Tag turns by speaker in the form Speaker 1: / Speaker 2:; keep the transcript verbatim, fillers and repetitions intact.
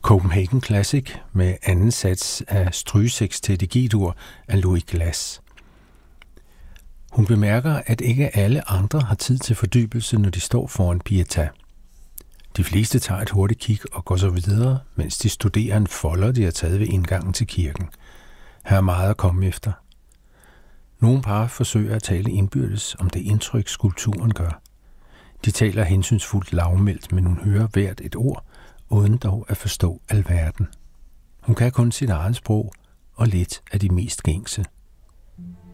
Speaker 1: Copenhagen Classic med anden sats af strygesextet i G-dur af Louis Glass. Hun bemærker, at ikke alle andre har tid til fordybelse, når de står foran Pietà. De fleste tager et hurtigt kig og går så videre, mens de studerer en folder, de har taget ved indgangen til kirken. Her er meget at komme efter. Nogle par forsøger at tale indbyrdes om det indtryk, skulpturen gør. De taler hensynsfuldt lavmældt, men hun hører hvert et ord, uden dog at forstå alverden. Hun kan kun sit eget sprog og lidt af de mest gængse.